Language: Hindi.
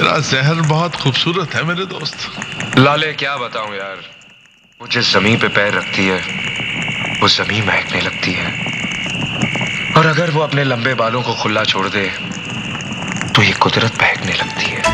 तेरा जहर बहुत खूबसूरत है मेरे दोस्त। लाले क्या बताऊं यार, वो जिस जमीन पे पैर रखती है वो जमीन महकने लगती है, और अगर वो अपने लंबे बालों को खुला छोड़ दे तो ये कुदरत महकने लगती है।